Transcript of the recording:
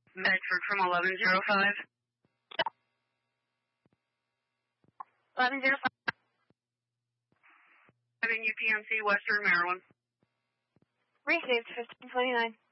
Bedford from 1105. 1105. In UPMC, Western Maryland. Received 1529.